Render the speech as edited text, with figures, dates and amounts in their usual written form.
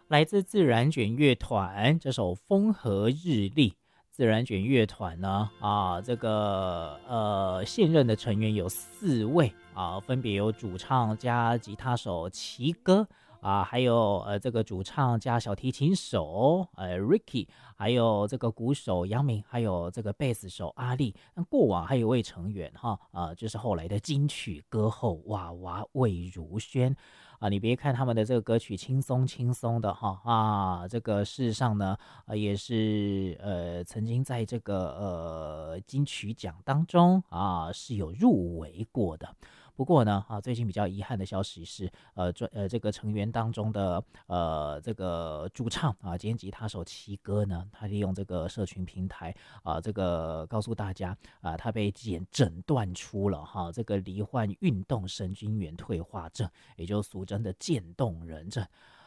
来自自然卷乐团这首《风和日丽》。自然卷乐团呢，这个现任的成员有4位啊，分别有主唱加吉他手齐哥啊，还有这个主唱加小提琴手Ricky，还有这个鼓手杨明，还有这个贝斯手阿力。那过往还有一位成员哈，就是后来的金曲歌后娃娃魏如萱。你别看他们的这个歌曲轻松轻松的哈这个事实上呢，也是曾经在这个金曲奖当中是有入围过的。不过呢，最近比较遗憾的消息是，这个成员当中的这个主唱兼吉他手齐哥呢，他利用这个社群平台这个告诉大家他被诊断出了这个罹患运动神经元退化症，也就是俗称的渐冻人症。